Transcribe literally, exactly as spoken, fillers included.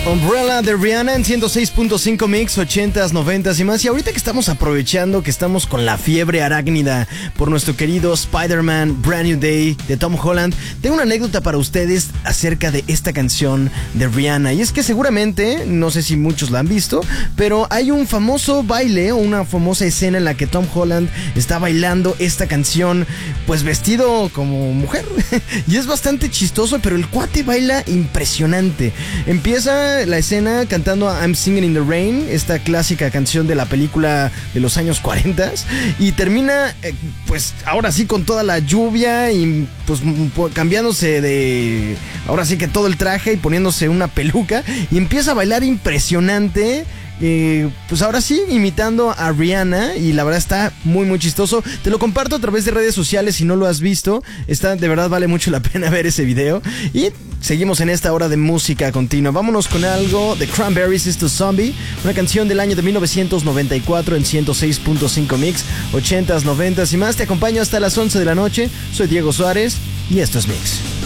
Umbrella de Rihanna en ciento seis punto cinco Mix, ochentas, noventas y más. Y ahorita que estamos aprovechando que estamos con la fiebre arácnida por nuestro querido Spider-Man Brand New Day de Tom Holland, tengo una anécdota para ustedes acerca de esta canción de Rihanna. Y es que seguramente, no sé si muchos la han visto, pero hay un famoso baile o una famosa escena en la que Tom Holland está bailando esta canción, pues vestido como mujer. Y es bastante chistoso, pero el cuate baila impresionante. Empieza la escena cantando I'm Singing in the Rain, esta clásica canción de la película de los años cuarenta, y termina eh, pues ahora sí con toda la lluvia y pues cambiándose de ahora sí que todo el traje y poniéndose una peluca y empieza a bailar impresionante. Eh, pues ahora sí, imitando a Rihanna, y la verdad está muy muy chistoso. Te lo comparto a través de redes sociales si no lo has visto. Está, de verdad vale mucho la pena ver ese video. Y seguimos en esta hora de música continua. Vámonos con algo de Cranberries, esto es Zombie, una canción del año de mil novecientos noventa y cuatro en ciento seis punto cinco Mix, ochentas, noventas y más. Te acompaño hasta las once de la noche. Soy Diego Suárez y esto es Mix.